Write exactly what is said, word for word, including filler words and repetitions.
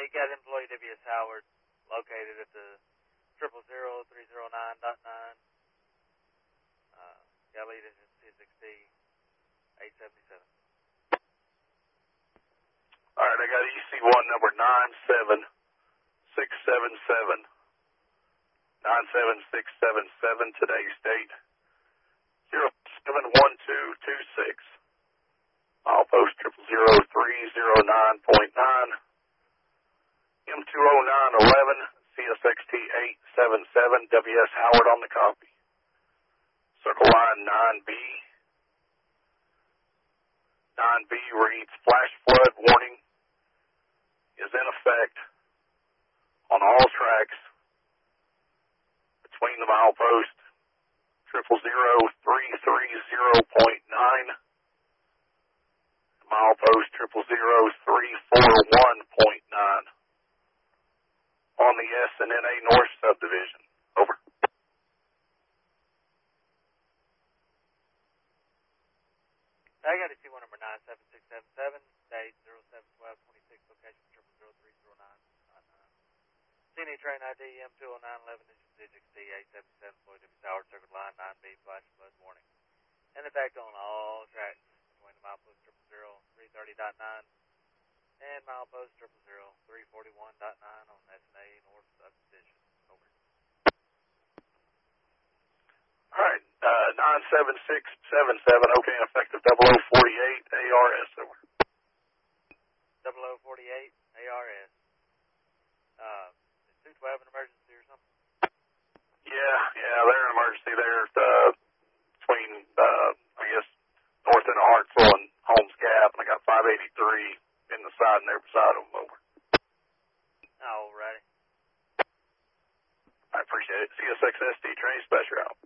you got employee W S Howard located at the triple zero three zero nine dot nine. Uh, got lead engine C six D eight seventy-seven. All right, I got E C one number nine seven six seven seven. nine seven six seven seven, today's date. zero seven one two two six. Milepost triple zero three zero nine point nine. M two oh nine eleven, C S X T eight seven seven, W S Howard on the copy. Circle line nine B. nine B reads, flash flood warning is in effect on all tracks between the milepost triple zero three three zero point nine, milepost triple zero three four one point nine on the S and N A North subdivision. Over. I got a C one number nine seven six seven seven, date zero seven twelve twenty-six, location triple zero three zero nine. C N E train I D M two oh nine eleven, engine C six D eight seventy-seven, Floyd W. Howard, circuit line nine B, flash flood warning. In effect on all tracks between the milepost triple zero three thirty dot nine and milepost triple zero three forty-one dot nine on S and A North subdivision. Over. All right, uh, nine seven six seven seven, okay, effective double oh forty-eight A R S, over. double oh forty-eight A R S. Uh, is two twelve an emergency or something? Yeah, yeah, they're an emergency there uh, between, uh, I guess, north end of Hartsville and Holmes Gap, and I got five eighty-three in the side and there beside them, over. Alrighty. I appreciate it. C S X S D train special out.